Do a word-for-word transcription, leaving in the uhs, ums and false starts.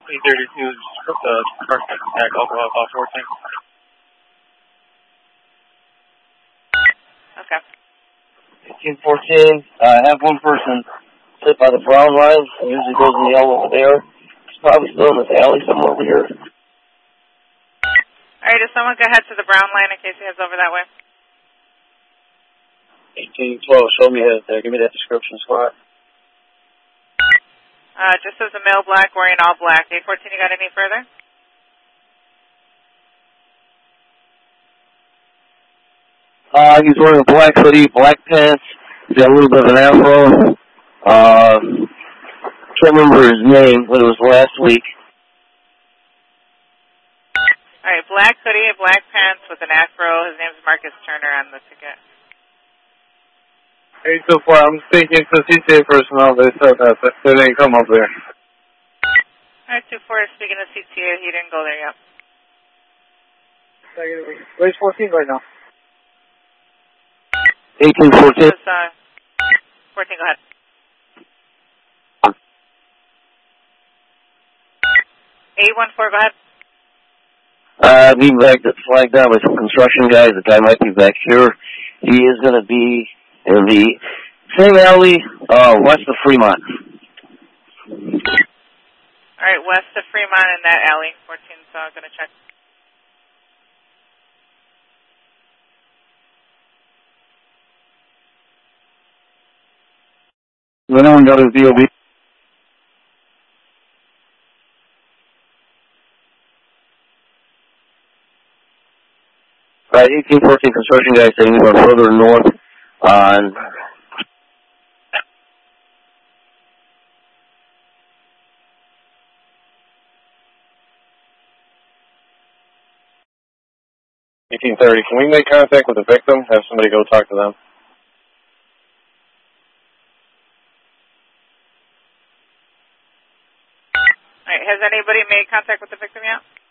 eight thirty-two, uh, perfect attack, alcohol, call fourteen. Okay. eighteen fourteen, I uh, have one person sit by the brown line. He usually goes in the yellow over there. He's probably still in this alley somewhere over here. All right, does someone go ahead to the brown line in case he heads over that way? eighteen twelve, show me his there. Give me that description, squad. Uh, just as a male black wearing all black. eight fourteen, you got any further? Uh, he's wearing a black hoodie, black pants. He's got a little bit of an afro. Uh, can't remember his name, but it was last week. All right, black hoodie, black pants with an afro. His name's Marcus Turner on the ticket. eight two four, I'm speaking to C T A personnel. They said that they didn't come up there. All right, two four, speaking to C T A, he didn't go there yet. Where's fourteen right now? eighteen fourteen. Uh, fourteen, go ahead. eight one four, go ahead. Uh, being back flagged down by some construction guys. The guy might be back here. He is going to be in the same alley, uh, west of Fremont. All right, west of Fremont in that alley. fourteen, so I'm going to check. Has anyone got his D O B? All right, eighteen fourteen construction guys saying he's going further north on eighteen thirty, can we make contact with the victim? Have somebody go talk to them? All right, has anybody made contact with the victim yet?